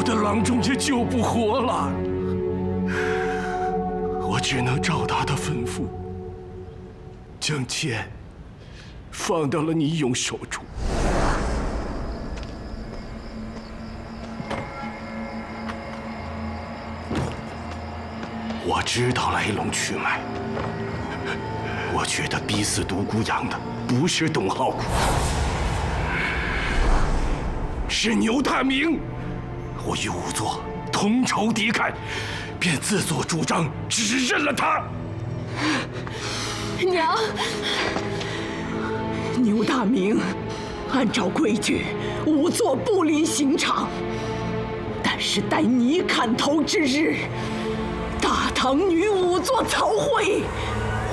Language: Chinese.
的郎中也救不活了，我只能照他的吩咐，将剑放到了你用手中。我知道来龙去脉，我觉得逼死独孤阳的不是董浩谷，是牛大明。我与仵作同仇敌忾，便自作主张指认了他。 娘， 牛大明，按照规矩，仵作不临刑场，但是待你砍头之日，大唐女仵作曹慧